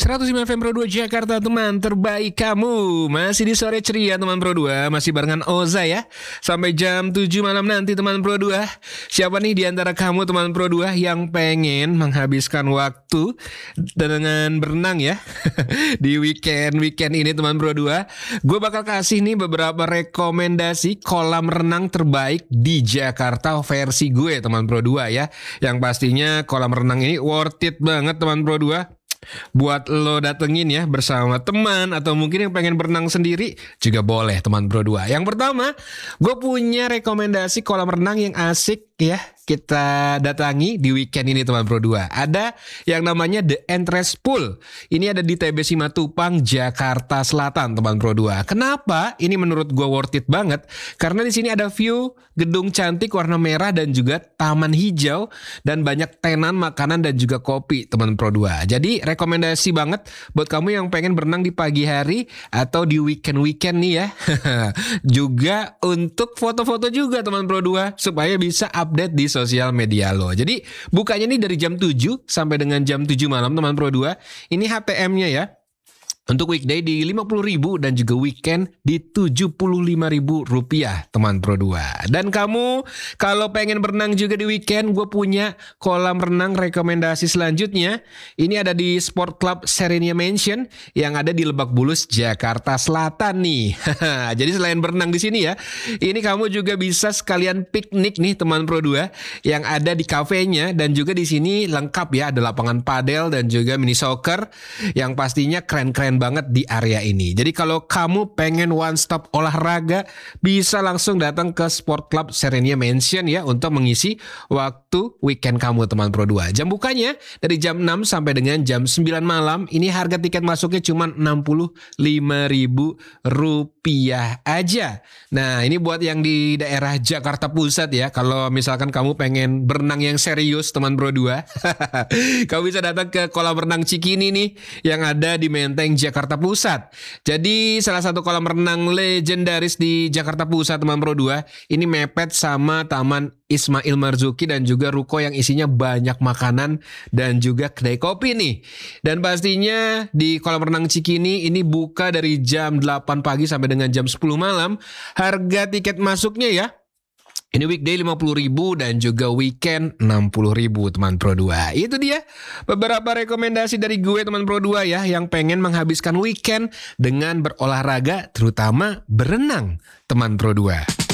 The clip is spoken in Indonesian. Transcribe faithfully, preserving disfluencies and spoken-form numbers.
seratus lima F M Pro dua Jakarta, teman terbaik kamu. Masih di sore ceria teman Pro dua, masih barengan Oza ya. Sampai jam tujuh malam nanti teman Pro dua. Siapa nih di antara kamu teman Pro dua yang pengen menghabiskan waktu dengan berenang ya? Di weekend-weekend ini teman Pro dua, gue bakal kasih nih beberapa rekomendasi kolam renang terbaik di Jakarta versi gue teman Pro dua ya. Yang pastinya kolam renang ini worth it banget teman Pro dua. Buat lo datengin ya bersama teman atau mungkin yang pengen berenang sendiri juga boleh teman Pro dua. Yang pertama, gue punya rekomendasi kolam renang yang asik ya kita datangi di weekend ini teman Pro dua. Ada yang namanya The Entrance Pool. Ini ada di T B Simatupang, Jakarta Selatan teman Pro dua. Kenapa? Ini menurut gue worth it banget karena di sini ada view gedung cantik warna merah dan juga taman hijau dan banyak tenan makanan dan juga kopi teman Pro dua. Jadi rekomendasi banget buat kamu yang pengen berenang di pagi hari atau di weekend-weekend nih ya. Juga untuk foto-foto juga teman Pro dua supaya bisa update di sosial media lo. Jadi bukanya nih dari jam tujuh sampai dengan jam tujuh malam teman Pro dua. Ini H T M-nya ya. Untuk weekday di lima puluh ribu dan juga weekend di tujuh puluh lima ribu rupiah teman Pro dua. Dan kamu kalau pengen berenang juga di weekend, gue punya kolam renang rekomendasi selanjutnya. Ini ada di Sport Club Serenia Mansion yang ada di Lebak Bulus, Jakarta Selatan nih. Jadi selain berenang di sini ya, ini kamu juga bisa sekalian piknik nih teman Pro dua yang ada di kafenya dan juga di sini lengkap ya, ada lapangan padel dan juga mini soccer yang pastinya keren-keren banget di area ini. Jadi kalau kamu pengen one stop olahraga, bisa langsung datang ke Sport Club Serenia Mansion ya untuk mengisi waktu weekend kamu teman Pro dua. Jam bukanya dari jam enam sampai dengan jam sembilan malam. Ini harga tiket masuknya cuma enam puluh lima ribu rupiah aja. Nah, ini buat yang di daerah Jakarta Pusat ya. Kalau misalkan kamu pengen berenang yang serius teman Pro dua, kamu bisa datang ke kolam renang Cikini nih yang ada di Menteng, Jakarta Pusat. Jadi salah satu kolam renang legendaris di Jakarta Pusat teman Pro dua. Ini mepet sama Taman Ismail Marzuki dan juga ruko yang isinya banyak makanan dan juga kedai kopi nih. Dan pastinya di kolam renang Cikini ini buka dari jam delapan pagi sampai dengan jam sepuluh malam. Harga tiket masuknya ya, ini weekday lima puluh ribu dan juga weekend enam puluh ribu teman Pro dua. Itu dia beberapa rekomendasi dari gue teman Pro dua ya yang pengen menghabiskan weekend dengan berolahraga terutama berenang teman Pro dua.